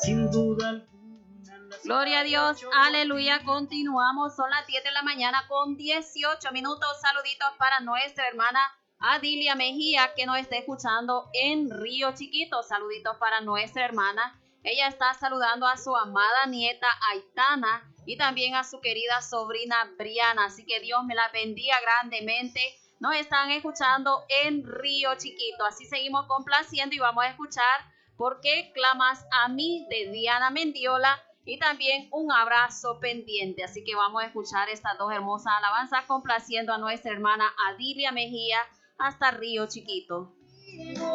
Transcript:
sin duda alguna. Gloria a Dios, aleluya, continuamos, son las 10 de la mañana con 18 minutos, saluditos para nuestra hermana Adilia Mejía que nos está escuchando en Río Chiquito, saluditos para nuestra hermana, ella está saludando a su amada nieta Aitana y también a su querida sobrina Briana, así que Dios me la bendiga grandemente, nos están escuchando en Río Chiquito, así seguimos complaciendo y vamos a escuchar ¿Por qué clamas a mí? De Diana Mendiola. Y también un abrazo pendiente. Así que vamos a escuchar estas dos hermosas alabanzas complaciendo a nuestra hermana Adilia Mejía hasta Río Chiquito.